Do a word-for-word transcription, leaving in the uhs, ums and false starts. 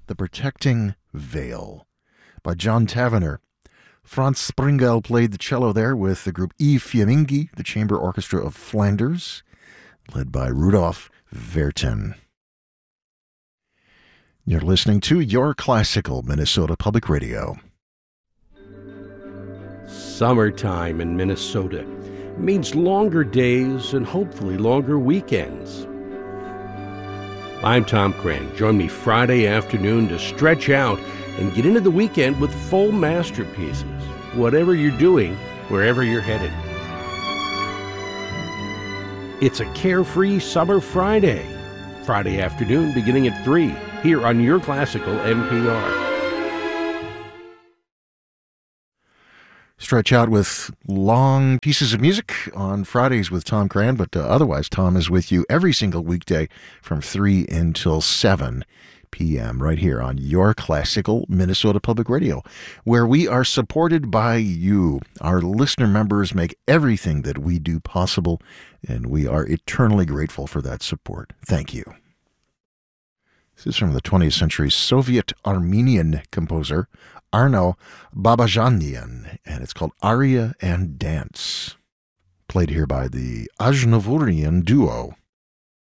The Protecting Veil by John Tavener. Franz Springel played the cello there with the group E. Fiammingi, the chamber orchestra of Flanders, led by Rudolf Vertin. You're listening to Your Classical Minnesota Public Radio. Summertime in Minnesota means longer days and hopefully longer weekends. I'm Tom Cran. Join me Friday afternoon to stretch out and get into the weekend with full masterpieces, whatever you're doing, wherever you're headed. It's a carefree summer Friday. Friday afternoon beginning at three, here on Your Classical N P R. Stretch out with long pieces of music on Fridays with Tom Cran, but uh, otherwise Tom is with you every single weekday from three until seven p.m. right here on Your Classical Minnesota Public Radio, where we are supported by you. Our listener members make everything that we do possible, and we are eternally grateful for that support. Thank you. This is from the twentieth century Soviet-Armenian composer Arno Babajanian, and it's called Aria and Dance, played here by the Ajnavurian Duo.